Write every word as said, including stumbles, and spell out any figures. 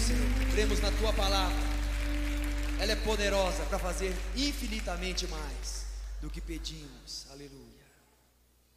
Senhor. Cremos na tua palavra. Ela é poderosa para fazer infinitamente mais do que pedimos. Aleluia.